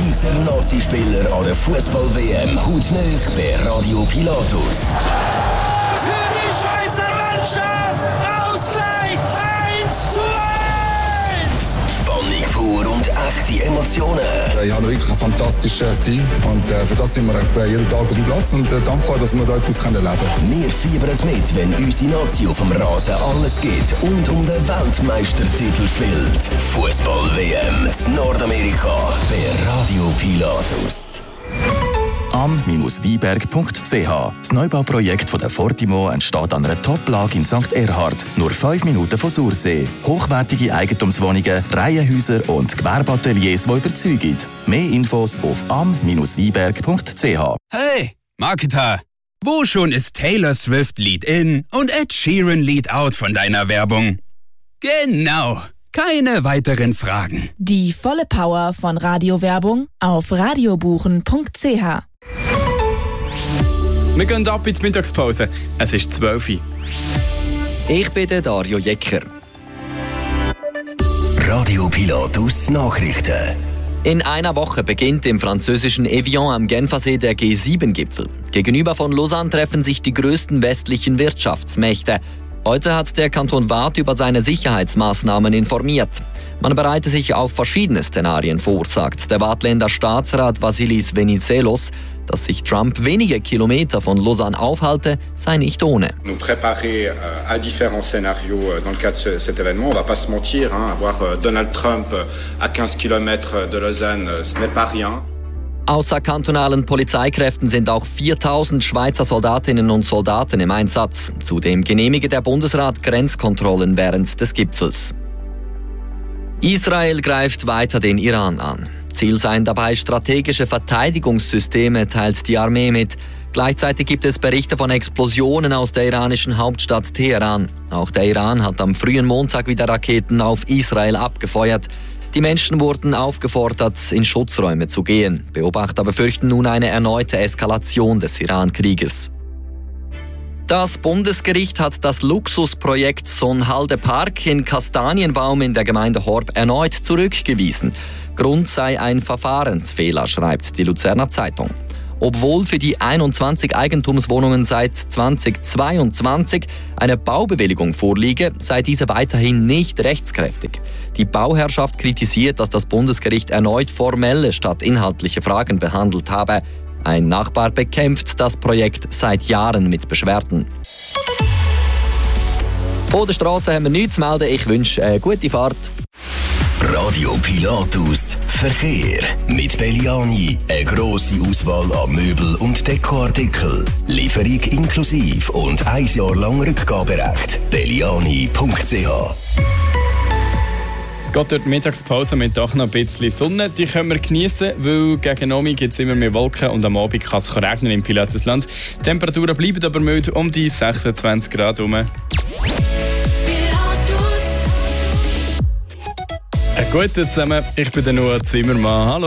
Schweizer Nazispieler an der Fußball-WM hautnah bei Radio Pilatus. Für die Schweizer Mannschaft Ausgleich 1:1. Spannung pur und echte Emotionen. Ich habe wirklich ein fantastisches Team und für das sind wir jeden Tag auf dem Platz und dankbar, dass wir da etwas erleben können. Wir fiebern mit, wenn unsere Nazi auf dem Rasen alles gibt und um den Weltmeistertitel spielt. Fußball-WM in Nordamerika bei Radio Pilatus. am-wieberg.ch. Das Neubauprojekt von der Fortimo entsteht an einer Top-Lage in St. Erhard, nur 5 Minuten von Sursee. Hochwertige Eigentumswohnungen, Reihenhäuser und Gewerbeateliers, die überzeugen. Mehr Infos auf am-wieberg.ch. Hey, Marketer! Wo schon ist Taylor Swift Lead In und Ed Sheeran Lead Out von deiner Werbung? Genau! Keine weiteren Fragen. Die volle Power von Radiowerbung auf radiobuchen.ch. Wir gehen ab in die Mittagspause. Es ist 12 Uhr. Ich bin der Dario Jecker. Radio Pilatus Nachrichten. In einer Woche beginnt im französischen Evian am Genfersee der G7-Gipfel. Gegenüber von Lausanne treffen sich die größten westlichen Wirtschaftsmächte. Heute hat der Kanton Waadt über seine Sicherheitsmaßnahmen informiert. Man bereite sich auf verschiedene Szenarien vor, sagt der Waadtländer Staatsrat Vasilis Venizelos. Dass sich Trump wenige Kilometer von Lausanne aufhalte, sei nicht ohne. Nous préparer à différents scénarios dans le cadre de cet événement. On va pas se mentir, avoir Donald Trump à 15 km de Lausanne, ce n'est pas rien. Außer kantonalen Polizeikräften sind auch 4000 Schweizer Soldatinnen und Soldaten im Einsatz. Zudem genehmige der Bundesrat Grenzkontrollen während des Gipfels. Israel greift weiter den Iran an. Ziel seien dabei strategische Verteidigungssysteme, teilt die Armee mit. Gleichzeitig gibt es Berichte von Explosionen aus der iranischen Hauptstadt Teheran. Auch der Iran hat am frühen Montag wieder Raketen auf Israel abgefeuert. Die Menschen wurden aufgefordert, in Schutzräume zu gehen. Beobachter befürchten nun eine erneute Eskalation des Iran-Krieges. Das Bundesgericht hat das Luxusprojekt Sonhalde Park in Kastanienbaum in der Gemeinde Horb erneut zurückgewiesen. Grund sei ein Verfahrensfehler, schreibt die Luzerner Zeitung. Obwohl für die 21 Eigentumswohnungen seit 2022 eine Baubewilligung vorliege, sei diese weiterhin nicht rechtskräftig. Die Bauherrschaft kritisiert, dass das Bundesgericht erneut formelle statt inhaltliche Fragen behandelt habe. Ein Nachbar bekämpft das Projekt seit Jahren mit Beschwerden. Vor der Straße haben wir nichts zu melden. Ich wünsche eine gute Fahrt. Radio Pilatus Verkehr mit Belliani. Eine grosse Auswahl an Möbel- und Dekoartikeln. Lieferung inklusive und 1 Jahr lang Rückgaberecht. Belliani.ch. Es geht durch die Mittagspause mit doch noch ein bisschen Sonne. Die können wir genießen, weil gegen Abend gibt es immer mehr Wolken und am Abend kann es regnen im Pilatusland. Die Temperaturen bleiben aber mild um die 26 Grad herum. Guten zusammen, ich bin der Noah Zimmermann. Hallo.